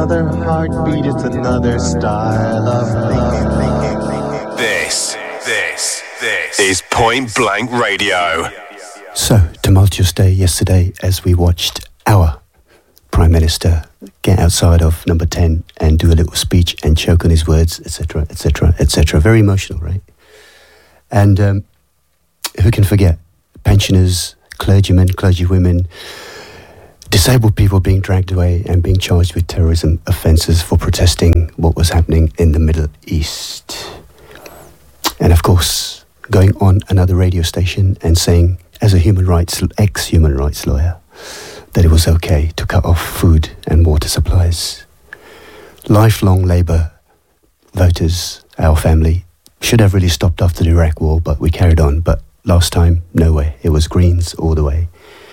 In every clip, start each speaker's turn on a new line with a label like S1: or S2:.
S1: another heartbeat, it's another style of thinking.
S2: This is Point Blank Radio.
S3: So, tumultuous day yesterday as we watched our Prime Minister get outside of number 10 and do a little speech and choke on his words, etc., etc., etc. Very emotional, right? And who can forget pensioners, clergymen, clergywomen, disabled people being dragged away and being charged with terrorism offences for protesting what was happening in the Middle East. And of course, going on another radio station and saying, as a ex-human rights lawyer, that it was okay to cut off food and water supplies. Lifelong Labour voters, our family, should have really stopped after the Iraq war, but we carried on. But last time, no way. It was Greens all the way.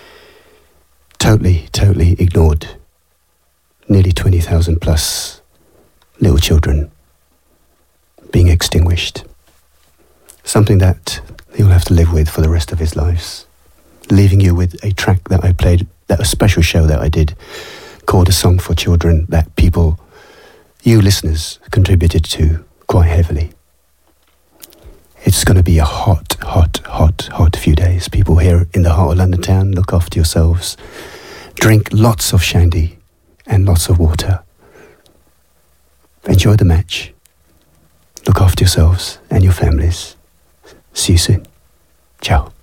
S3: Totally ignored. Nearly 20,000 plus little children being extinguished. Something that he'll have to live with for the rest of his lives. Leaving you with a track that I played, a special show that I did, called A Song for Children, that people, you listeners, contributed to quite heavily. It's going to be a hot few days. People here in the heart of London town, look after yourselves. Drink lots of shandy and lots of water. Enjoy the match. Look after yourselves and your families. See you soon. Ciao.